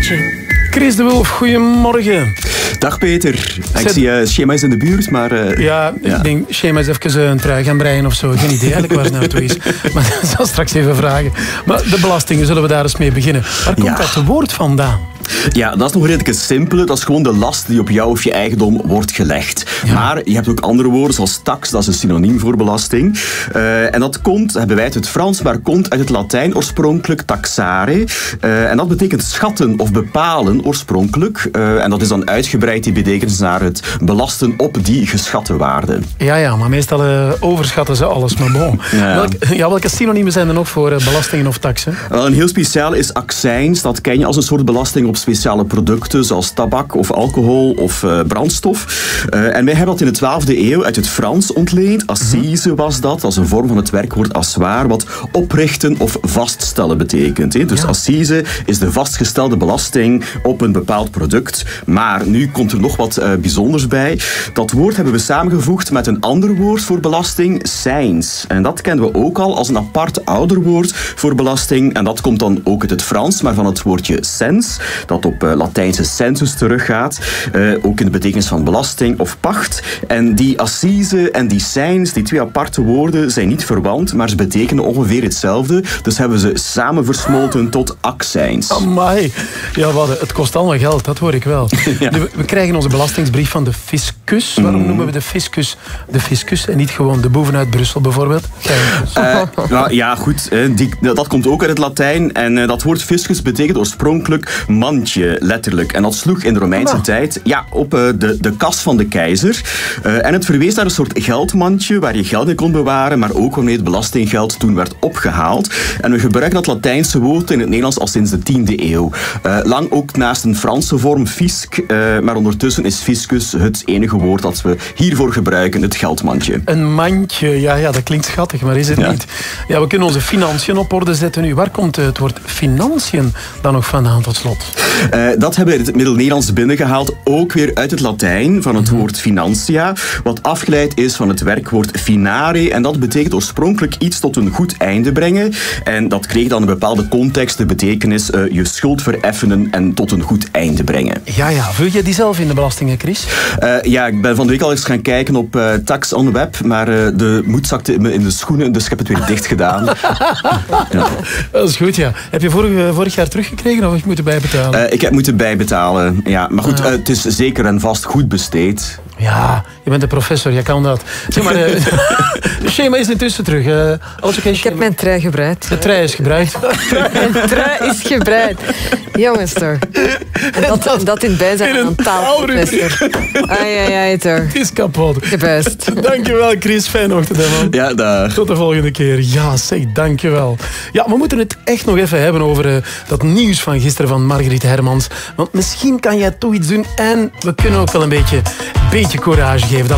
Weetje. Chris de Wulf, goedemorgen. Dag Peter. Ik zie Schema is in de buurt, maar... Ik denk, Schema is even een trui gaan breien of zo. Geen idee eigenlijk waar het naartoe is. Maar dat zal straks even vragen. Maar de belastingen, zullen we daar eens mee beginnen. Waar komt dat woord vandaan? Ja, dat is nog redelijk simpele. Dat is gewoon de last die op jou of je eigendom wordt gelegd. Ja. Maar je hebt ook andere woorden, zoals tax, dat is een synoniem voor belasting. En dat komt, hebben wij uit het Frans, maar komt uit het Latijn oorspronkelijk taxare. En dat betekent schatten of bepalen oorspronkelijk. En dat is dan uitgebreid, die betekenis, naar het belasten op die geschatte waarde. Ja, maar meestal overschatten ze alles. Maar bon. Ja. Welke synoniemen zijn er nog voor belastingen of taxen? Wel, een heel speciaal is accijns. Dat ken je als een soort belasting op speciale producten, zoals tabak of alcohol of brandstof. En wij hebben dat in de 12e eeuw uit het Frans ontleend. Assise was dat. Dat is een vorm van het werkwoord asseoir, wat oprichten of vaststellen betekent. Dus assise is de vastgestelde belasting op een bepaald product. Maar nu komt er nog wat bijzonders bij. Dat woord hebben we samengevoegd met een ander woord voor belasting, seins. En dat kennen we ook al als een apart ouder woord voor belasting. En dat komt dan ook uit het Frans, maar van het woordje cens, dat op Latijnse census teruggaat. Ook in de betekenis van belasting of pacht. En die assise en die seins, die twee aparte woorden, zijn niet verwant, maar ze betekenen ongeveer hetzelfde. Dus hebben ze samen versmolten tot accijns. Amai. Ja, het kost allemaal geld, dat hoor ik wel. Ja. We krijgen onze belastingsbrief van de fiscus. Waarom noemen we de fiscus en niet gewoon de boeven uit Brussel bijvoorbeeld? Ja, goed. Dat komt ook uit het Latijn. En dat woord fiscus betekent oorspronkelijk mandje, letterlijk. En dat sloeg in de Romeinse tijd op de kas van de keizer. En het verwees naar een soort geldmandje waar je geld in kon bewaren, maar ook waarmee het belastinggeld toen werd opgehaald. En we gebruiken dat Latijnse woord in het Nederlands al sinds de 10e eeuw. Lang ook naast een Franse vorm, fisc, maar ondertussen is fiscus het enige woord dat we hiervoor gebruiken, het geldmandje. Een mandje, ja, dat klinkt schattig, maar is het niet. Ja, we kunnen onze financiën op orde zetten nu. Waar komt het woord financiën dan nog vandaan tot slot? Dat hebben we in het Middel-Nederlands binnengehaald, ook weer uit het Latijn, van het woord finantia, wat afgeleid is van het werkwoord finare. En dat betekent oorspronkelijk iets tot een goed einde brengen. En dat kreeg dan een bepaalde context, de betekenis je schuld vereffenen en tot een goed einde brengen. Ja. Vul je die zelf in de belastingen, Chris? Ik ben van de week al eens gaan kijken op Tax on Web, maar de moed zakte me in de schoenen, dus ik heb het weer dicht gedaan. Dat is goed, ja. Heb je vorig jaar teruggekregen of heb je moeten bijbetalen? Ik heb moeten bijbetalen, ja. Maar goed, het is zeker en vast goed besteed. Ja, je bent een professor, jij kan dat. Zeg maar, Schema is intussen terug. Alles oké, ik heb mijn trui gebreid. De trui is gebreid. Mijn trui is gebreid. Jongens toch. Dat in het bijzijn van een taalprofessor. Ai toch. Het is kapot. Gebuist. Dankjewel Chris, fijne ochtend man. Ja, dag. Tot de volgende keer. Ja, zeg, dankjewel. Ja, we moeten het echt nog even hebben over dat nieuws van gisteren van Margriet Hermans. Want misschien kan jij toch iets doen en we kunnen ook wel een beetje courage geven.